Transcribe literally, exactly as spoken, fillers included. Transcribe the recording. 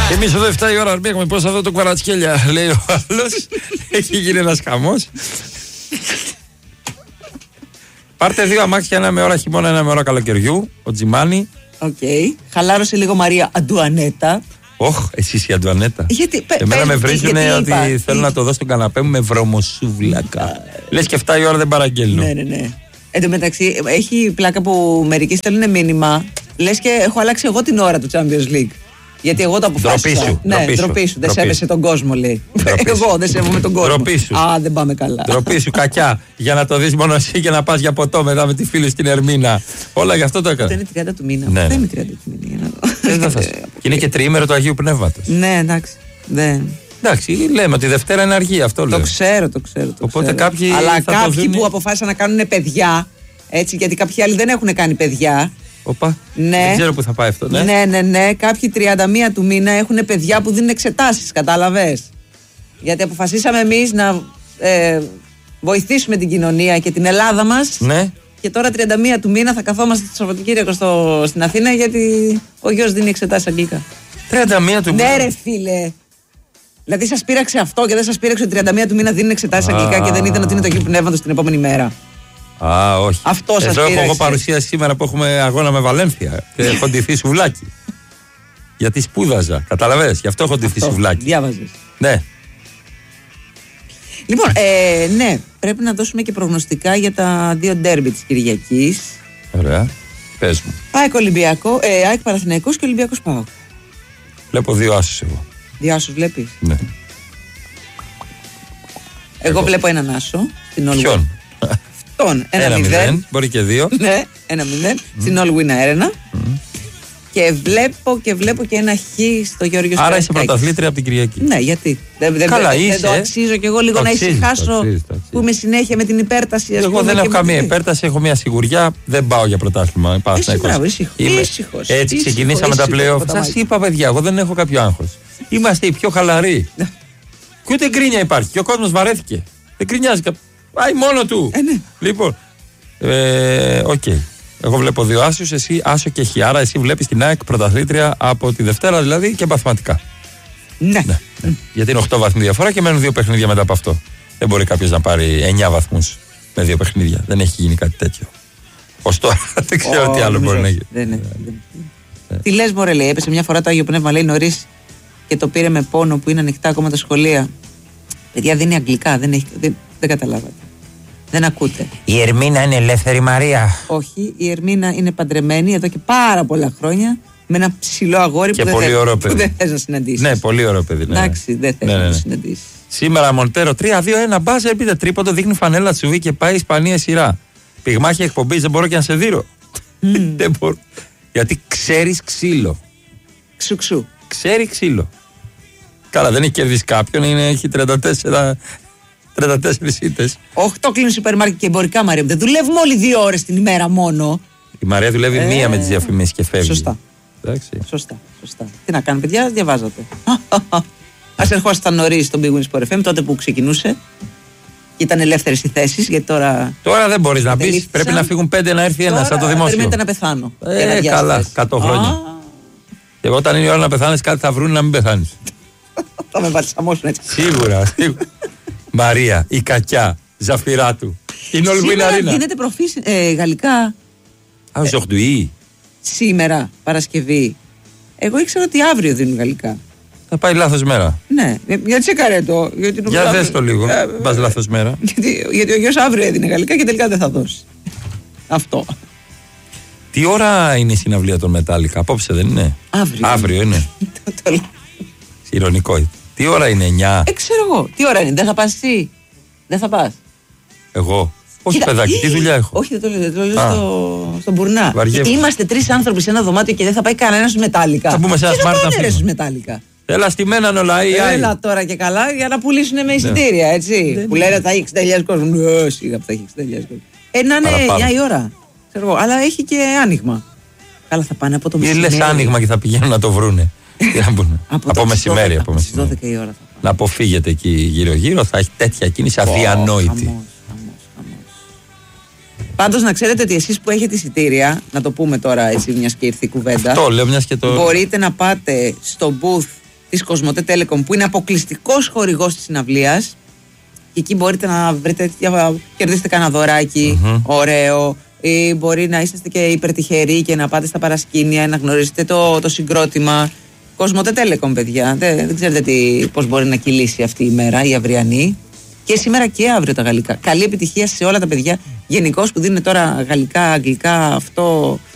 Εμείς εδώ εφτά η ώρα έχουμε πώς θα δω το Κβαρατσχέλια, λέει ο άλλος. Έχει γίνει ένας χαμός. Πάρτε δύο αμάξια, ένα με ώρα χειμώνα, ένα με ώρα καλοκαιριού. Ο Τζιμάνι. Οκ. Okay. Χαλάρωσε λίγο Μαρία Αντουανέτα. Όχ, εσείς η Αντουανέτα. Γιατί, εμένα πες, με βρίζουν ότι είπα, θέλω τι... να το δω στον καναπέ μου με βρωμοσούβλακα. Λες και εφτά η ώρα δεν παραγγέλνω. Ναι, ναι, ναι. Εν τω μεταξύ, έχει πλάκα που μερικοί στέλνουν μήνυμα. Λες και έχω αλλάξει εγώ την ώρα του Champions League. Γιατί εγώ το αποφάσισα. Ντροπή σου. Ναι, ντροπή σου. Δεν σέβεσαι τον κόσμο, λέει. Εγώ δεν σέβομαι τον κόσμο. Ντροπή σου. Α, δεν πάμε καλά. Ντροπή σου, κακιά. Για να το δεις μόνο εσύ και να πας για ποτό μετά με τη φίλη στην Ερμήνα. Όλα γι' αυτό το έκανα. Αυτό είναι τριάντα του μήνα. Ναι, δεν ναι. είναι τριάντα του μήνα. Για να... και είναι και τριήμερο του Αγίου Πνεύματος. Ναι, εντάξει. Δεν. Εντάξει, λέμε ότι Δευτέρα είναι αργή, αυτό λέω. Το ξέρω, το ξέρω. Το Οπότε ξέρω. κάποιοι. Αλλά κάποιοι δουν... που αποφάσισαν να κάνουν παιδιά. Έτσι, γιατί κάποιοι άλλοι δεν έχουν κάνει παιδιά. Οπα. Ναι. Δεν ξέρω που θα πάει αυτό, ναι. Ναι, ναι, ναι. Κάποιοι τριάντα μία του μήνα έχουν παιδιά που δίνουν εξετάσεις, κατάλαβες. Γιατί αποφασίσαμε εμείς να ε, βοηθήσουμε την κοινωνία και την Ελλάδα μας. Ναι. Και τώρα τριάντα μία του μήνα θα καθόμαστε το Σαββατοκύριακο στο, στην Αθήνα γιατί ο γιος δίνει εξετάσεις αγγλικά. τριάντα μία του μήνα. Ναι, ρε φίλε. Δηλαδή σας πείραξε αυτό και δεν σας πείραξε ότι τριάντα μία του μήνα δίνουν εξετάσεις αγγλικά και δεν ήταν ότι είναι το Αγίου Πνεύματος την επόμενη μέρα. Α, όχι. Αυτό σας Εδώ πείραξε. έχω εγώ παρουσίαση σήμερα που έχουμε αγώνα με Βαλένθια. Και έχω ντυθεί σουβλάκι. Γιατί σπούδαζα. Καταλαβαίνεις, γι' αυτό έχω ντυθεί σουβλάκι. Διάβαζες. Ναι. Λοιπόν, ε, ναι, πρέπει να δώσουμε και προγνωστικά για τα δύο ντέρμπι της Κυριακής. Ωραία. Πες μου. ΑΕΚ Ολυμπιακό, ε, ΑΕΚ Παναθηναϊκός και Ολυμπιακός ΠΑΟΚ. Βλέπω δύο άσους εγώ. Δύο άσους βλέπεις. Ναι. Εγώ, Εγώ. βλέπω έναν άσο. Στην All Ποιον? Αυτόν. Ένα, Ένα μηδέν. μηδέν. Μπορεί και δύο. Ναι, ένα μηδέν. Mm. Στην All Win Arena. Mm. Και βλέπω και βλέπω και ένα χ στο Γιώργο Στράτο. Άρα είσαι πρωταθλήτρια από την Κυριακή. Ναι, γιατί. Δεν, δεν, Καλά, δεν, είσαι. δεν το αξίζω κι εγώ λίγο Το να αξίζεις, ησυχάσω. το αξίζεις, το αξίζεις. Που είμαι συνέχεια με την υπέρταση. Ας Εγώ πούμε, δεν έχω και με καμία την- υπέρταση, έχω μια σιγουριά. Δεν πάω για πρωτάθλημα. Εσύ, μπράβο, ήσυχος. Ήσυχος, Έτσι ήσυχος, ξεκινήσαμε τα ήσυχος, playoff. ποταμάκι. Σας είπα, παιδιά, εγώ δεν έχω κάποιο άγχος. Είμαστε οι πιο χαλαροί. Και ούτε γκρίνια υπάρχει. Και ο κόσμος βαρέθηκε. Δεν γκρινιάζει. κα- Πάει μόνο του. Ε, ναι. Λοιπόν. Ε, Οκ. Εγώ βλέπω δύο άσους, εσύ άσο και χι. Άρα εσύ βλέπεις την ΑΕΚ πρωταθλήτρια από τη Δευτέρα δηλαδή και μαθηματικά. Ναι. Ναι. ναι. Γιατί είναι οκτώ βαθμοί διαφορά και μένουν δύο παιχνίδια μετά από αυτό. Δεν μπορεί κάποιος να πάρει εννιά βαθμούς με δύο παιχνίδια. Δεν έχει γίνει κάτι τέτοιο. Ως τώρα δεν ξέρω Ω, τι άλλο νομίζω μπορεί να όχι. γίνει. Δεν είναι. Τι λες, μωρέ, λέει, έπεσε μια φορά το Άγιο Πνεύμα, λέει, νωρίς και το πήρε με πόνο που είναι ανοιχτά ακόμα τα σχολεία. Παιδιά, δίνει αγγλικά, δεν, έχει, δεν, δεν καταλάβατε. Δεν ακούτε. Η Ερμήνα είναι ελεύθερη, Μαρία. Όχι, η Ερμήνα είναι παντρεμένη εδώ και πάρα πολλά χρόνια με ένα ψηλό αγόρι Και που, πολύ δεν, ωραίο που παιδί. δεν θες να συναντήσεις. Ναι, πολύ ωραίο παιδί. Ναι. Εντάξει, δεν θες Ναι, ναι, να ναι. το συναντήσεις. Σήμερα Μοντέρο τρία δύο ένα μπάζερ, πείτε τρίποντο, δείχνει φανέλα τσουβί και πάει Ισπανία σειρά. Πυγμάχια εκπομπής, δεν μπορώ και να σε δείρω. Δεν μπορώ. Γιατί ξέρεις ξύλο. Ξουξού. Ξέρει ξύλο. Καλά, δεν έχει κερδίσει κάποιον, είναι, έχει τριάντα τέσσερα ήττες. Οχτώ κλείνουν σούπερ μάρκετ και εμπορικά, Μαρία. Δεν δουλεύουμε όλοι δύο ώρες την ημέρα μόνο. Η Μαρία δουλεύει Ε, μία με τις διαφημίσεις και φεύγει. Σωστά. Εντάξει. Σωστά, σωστά. Τι να κάνουμε, παιδιά, διαβάζατε. Ας ερχόσασταν νωρίς στον Big Win Sport εφ εμ τότε που ξεκινούσε. Και ήταν ελεύθερες οι θέσεις, γιατί τώρα. Τώρα δεν μπορείς να μπεις. Κατελήφθησαν. Πρέπει να φύγουν πέντε να έρθει ένα, σαν το δημόσιο. Περιμένετε να πεθάνω. για να Ε, αδειάσετε. καλά, εκατό χρόνια. Α, Και εγώ όταν είναι η ώρα να πεθάνεις, κάτι θα βρουν να μην πεθάνεις. θα με βαλσαμώσουν έτσι. Σίγουρα. σίγουρα. Μαρία, η κακιά, Ζαφυράτου. Είναι όλη Σήμερα Βουιναρίνα. γίνεται προφή ε, γαλλικά. Aujourd'hui. Σήμερα, Παρασκευή. Εγώ ήξερα ότι αύριο δίνουν γαλλικά. Θα πάει λάθος μέρα. Ναι, για τσεκάρε το. Γιατί νομίζω Για αύριο- δες το λίγο. Ε, Πας λάθος μέρα. Γιατί, γιατί ο γιος αύριο έδινε γαλλικά και τελικά δεν θα δώσει. Αυτό. Τι ώρα είναι η συναυλία των Μετάλλικα, απόψε δεν είναι? Αύριο. Αύριο είναι. Το- το λέω. Ηρωνικό. Τι ώρα είναι, εννιά? Ε, ξέρω εγώ. Τι ώρα είναι, δεν θα πας εσύ. Δεν θα πας. Εγώ. Όχι, Κοίτα, παιδάκι, τι δουλειά έχω. Όχι, δεν το λέω, δεν το λέω Α. στο, στον Μπουρνά. Βαριέμαι. Είμαστε τρεις άνθρωποι σε ένα δωμάτιο και δεν θα πάει κανένας στους Μετάλλικα. Θα πούμε σε ένα Τι smart να να πάνε ρε φύγουμε. στους Μετάλλικα. Έλα στη μένα όλα ή άλλοι. Έλα τώρα και καλά για να πουλήσουν με εισιτήρια, έτσι. Δεν Που είναι. λένε θα έχει εξήντα χιλιάδες κόσμο. Ναι, σιγά που θα έχει εξήντα χιλιάδες κόσμο. Ε, να είναι Παραπάνω. εννιά η ώρα. Ξέρω εγώ, αλλά έχει και άνοιγμα. Καλά, θα πάνε από το Ή μεσημέρι. λες άνοιγμα και θα πηγαίνουν να το βρούνε. Τι να πούνε. Από, Από το μεσημέρι. δώδεκα, Από από τις μεσημέρι. δώδεκα η ώρα θα πάνε. Να αποφύγετε εκεί γύρω-γύρω, θα έχει τέτοια κίνηση αδιανόητη. Χαμός, χαμός, χαμός. Πάντως να ξέρετε ότι εσείς που έχετε εισιτήρια, να το πούμε τώρα έτσι μιας και ήρθε η κουβέντα, Αυτό λέω, μιας και το. μπορείτε να πάτε στο booth της Κοσμοτέ Telecom, που είναι αποκλειστικός χορηγός της συναυλίας. Και εκεί μπορείτε να βρείτε, κερδίσετε κανένα δωράκι, mm-hmm. ωραίο, ή μπορεί να είσαστε και υπερτυχεροί και να πάτε στα παρασκήνια, να γνωρίσετε το, το συγκρότημα. Κοσμοτέ Telecom, παιδιά. Δεν, δεν ξέρετε τι, πώς μπορεί να κυλήσει αυτή η μέρα, η αυριανή. Και σήμερα και αύριο τα γαλλικά. Καλή επιτυχία σε όλα τα παιδιά γενικώς που δίνουν τώρα γαλλικά, αγγλικά, αυτό.